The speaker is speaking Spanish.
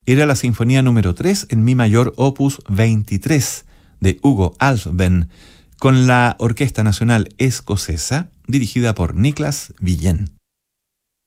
era la Sinfonía número 3 en Mi mayor opus 23 de Hugo Alfven, con la Orquesta Nacional Escocesa dirigida por Nicholas Villén.